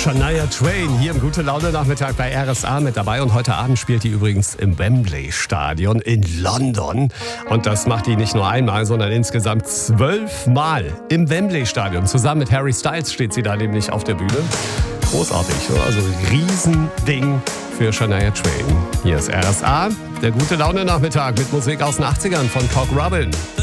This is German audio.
Shania Twain hier im Gute-Laune-Nachmittag bei RSA mit dabei. Und heute Abend spielt die übrigens im Wembley-Stadion in London. Und das macht die nicht nur einmal, sondern insgesamt 12 Mal im Wembley-Stadion. Zusammen mit Harry Styles steht sie da nämlich auf der Bühne. Großartig, also Riesending für Shania Twain. Hier ist RSA, der Gute-Laune-Nachmittag mit Musik aus den 80ern von Cock Robin.